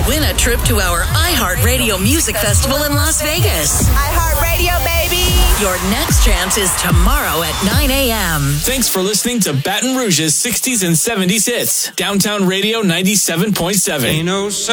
Win a trip to our iHeartRadio Music Festival in Las Vegas. iHeartRadio, baby! Your next chance is tomorrow at 9 a.m. Thanks for listening to Baton Rouge's 60s and 70s hits. Downtown Radio 97.7.